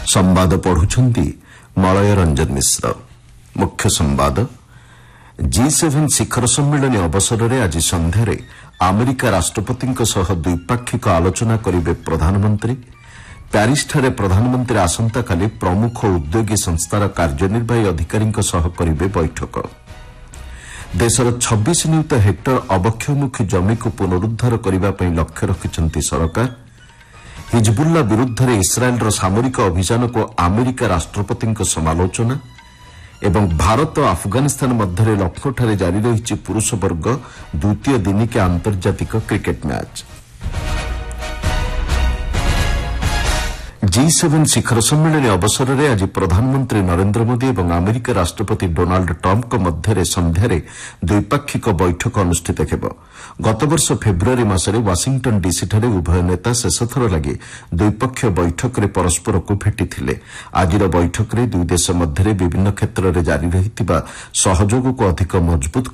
ସମ୍ବାଦ ପଢୁଛନ୍ତି ମଳୟ ରଞ୍ଜନ ମିଶ୍ର। ମୁଖ୍ୟ ସମ୍ବାଦ G7 ଶିଖର ସମ୍ମିଳନୀ ଅବସରରେ ଆଜି ସନ୍ଧ୍ୟାରେ ଆମେରିକା ରାଷ୍ଟ୍ରପତିଙ୍କ ସହ ଦ୍ୱିପାକ୍ଷିକ ଆଲୋଚନା କରିବେ ପ୍ରଧାନମନ୍ତ୍ରୀ। ପ୍ୟାରିସ୍ଠାରେ ପ୍ରଧାନମନ୍ତ୍ରୀ ଆସନ୍ତାକାଲି ପ୍ରମୁଖ ଉଦ୍ୟୋଗୀ ସଂସ୍ଥାର କାର୍ଯ୍ୟନିର୍ବାହୀ ଅଧିକାରୀଙ୍କ ସହ କରିବେ ବୈଠକ। ଦେଶର 26 ନିୟୁତ ହେକ୍ଟର ଅବକ୍ଷୟମୁଖୀ ଜମିକୁ ପୁନରୁଦ୍ଧାର କରିବା ପାଇଁ ଲକ୍ଷ୍ୟ ରଖିଛନ୍ତି ସରକାର। ହିଜବୁଲ୍ଲା ବିରୁଦ୍ଧରେ ଇସ୍ରାଏଲ୍ର ସାମରିକ ଅଭିଯାନକୁ ଆମେରିକା ରାଷ୍ଟ୍ରପତିଙ୍କ ସମାଲୋଚନା ଏବଂ ଭାରତ ଓ ଆଫଗାନିସ୍ତାନ ମଧ୍ୟରେ ଲକ୍ଷ୍ନୌଠାରେ ଜାରି ରହିଛି ପୁରୁଷ ବର୍ଗ ଦ୍ୱିତୀୟ ଦିନିକିଆ ଆନ୍ତର୍ଜାତିକ କ୍ରିକେଟ୍ ମ୍ୟାଚ୍। G7 ଶିଖର ସମ୍ମିଳନୀ ଅବସରରେ ଆଜି ପ୍ରଧାନମନ୍ତ୍ରୀ ନରେନ୍ଦ୍ର ମୋଦି ଏବଂ ଆମେରିକା ରାଷ୍ଟ୍ରପତି ଡୋନାଲ୍ଡ ଟ୍ରମ୍ପଙ୍କ ମଧ୍ୟରେ ସନ୍ଧ୍ୟାରେ ଦ୍ୱିପାକ୍ଷିକ ବୈଠକ ଅନୁଷ୍ଠିତ ହେବ। ଗତବର୍ଷ ଫେବୃୟାରୀ ମାସରେ ୱାଶିଂଟନ୍ ଡିସିଠାରେ ଉଭୟ ନେତା ଶେଷଥର ଲାଗି ଦ୍ୱିପକ୍ଷୀୟ ବୈଠକରେ ପରସ୍ପରକୁ ଭେଟିଥିଲେ। ଆଜିର ବୈଠକରେ ଦୁଇ ଦେଶ ମଧ୍ୟରେ ବିଭିନ୍ନ କ୍ଷେତ୍ରରେ ଜାରି ରହିଥିବା ସହଯୋଗକୁ ଅଧିକ ମଜବୁତ